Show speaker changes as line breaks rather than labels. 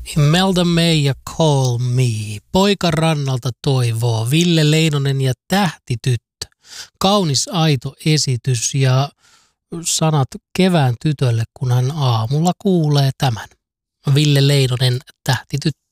Imelda May ja Call Me. Poika rannalta toivoo. Ville Leinonen ja Tähtityttö. Kaunis aito esitys ja sanat kevään tytölle, kun hän aamulla kuulee tämän. Ville Leinonen, Tähtityttö.